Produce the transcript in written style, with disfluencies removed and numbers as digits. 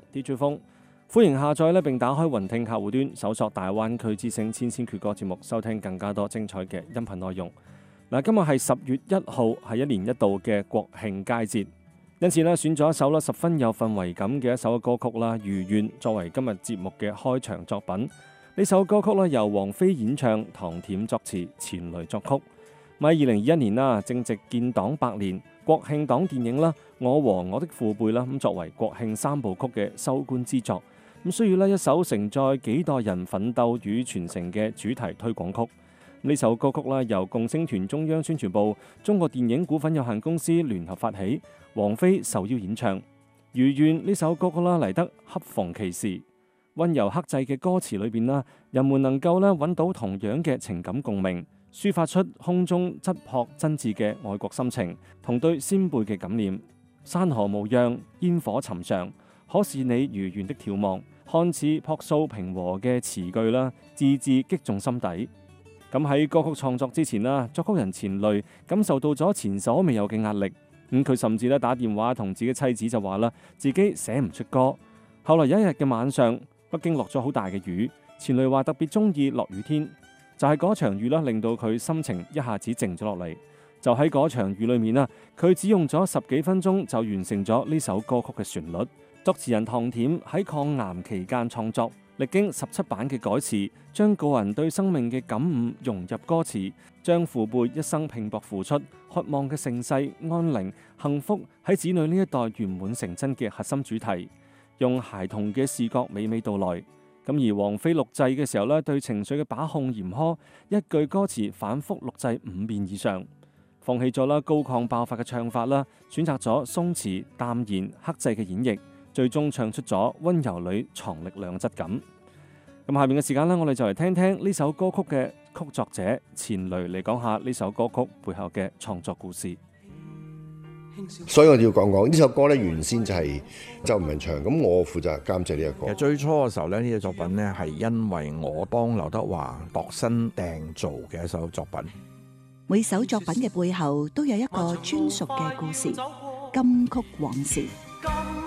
DJ 風。歡迎下載並打開雲聽客戶端，搜索大灣區之聲千千闕歌節目，收聽更加多精彩嘅音頻內容。嗱，今日係10月1號，係一年一度嘅國慶佳節，因此選咗一首十分有氛圍感嘅一首歌曲啦，《如願》作為今日節目嘅開場作品。呢首歌曲由王菲演唱，唐恬作詞，錢雷作曲。喺2021年正值建黨100年，國慶檔電影《我和我的父輩》咁作為國慶3部曲嘅收官之作。咁需要一首承載幾代人奮鬥與傳承嘅主題推廣曲。呢首歌曲由共青團中央宣傳部、中國電影股份有限公司聯合發起，王菲受邀演唱。如願呢首歌曲嚟得恰逢其時，溫柔克制嘅歌詞裏邊人們能夠揾到同樣嘅情感共鳴，抒發出空中質樸真摯嘅愛國心情，同對先輩嘅感念。山河無恙，煙火尋常，可是你如願的眺望，看似樸素平和嘅詞句字字擊中心底。咁喺歌曲創作之前作曲人錢雷感受到咗前所未有嘅壓力。佢甚至打電話同自己妻子就話自己寫唔出歌。後來有一日嘅晚上，北京落咗好大嘅雨，錢雷話特別中意落雨天，就係嗰場雨令到佢心情一下子靜咗落嚟。就喺嗰場雨裏面佢只用咗10幾分鐘就完成咗呢首歌曲嘅旋律。作詞人唐恬喺抗癌期間創作，歷經17版嘅改詞，將個人對生命嘅感悟融入歌詞，將父輩一生拼搏付出、渴望嘅盛世、安寧、幸福喺子女呢一代圓滿成真嘅核心主題，用孩童嘅視覺娓娓道來。咁而王菲錄製嘅時候對情緒嘅把控嚴苛，一句歌詞反覆錄製5遍以上，放棄咗高亢爆發嘅唱法選擇咗鬆弛淡然克制嘅演繹，最終唱出咗溫柔裏藏力量嘅質感。咁下面嘅時間我哋就嚟聽聽呢首歌曲嘅曲作者錢雷嚟講下呢首歌曲背後嘅創作故事。 所以我要講講呢首歌原先就係周文唱，咁我負責監製呢一個。 其實最初嘅時候呢隻作品係因為我幫劉德華度身訂造嘅一首作品。 每首作品嘅背後都有一個專屬嘅故事，金曲往事。